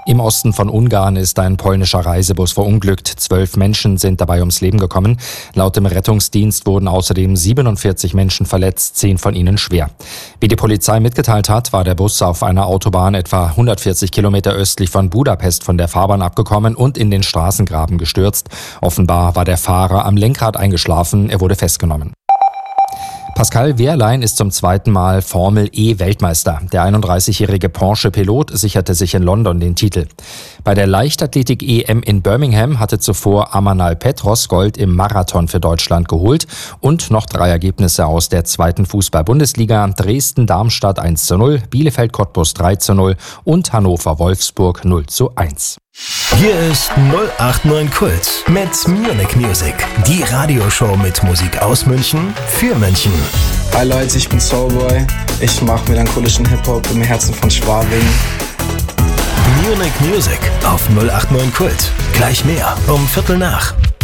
Im Osten von Ungarn ist ein polnischer Reisebus verunglückt. 12 Menschen sind dabei ums Leben gekommen. Laut dem Rettungsdienst wurden außerdem 47 Menschen verletzt, 10 von ihnen schwer. Wie die Polizei mitgeteilt hat, war der Bus auf einer Autobahn etwa 140 Kilometer östlich von Budapest von der Fahrbahn abgekommen und in den Straßengraben gestürzt. Offenbar war der Fahrer am Lenkrad eingeschlafen. Er wurde festgenommen. Pascal Wehrlein ist zum zweiten Mal Formel-E-Weltmeister. Der 31-jährige Porsche-Pilot sicherte sich in London den Titel. Bei der Leichtathletik-EM in Birmingham hatte zuvor Amanal Petros Gold im Marathon für Deutschland geholt und noch 3 Ergebnisse aus der 2. Fußball-Bundesliga: Dresden-Darmstadt 1:0, Bielefeld-Cottbus 3:0 und Hannover-Wolfsburg 0:1. Hier ist 089 Kult mit Munich Music, die Radioshow mit Musik aus München für München. Hi Leute, ich bin Soulboy. Ich mache melancholischen Hip-Hop im Herzen von Schwabing. Munich Music auf 089 Kult. Gleich mehr um 7:45.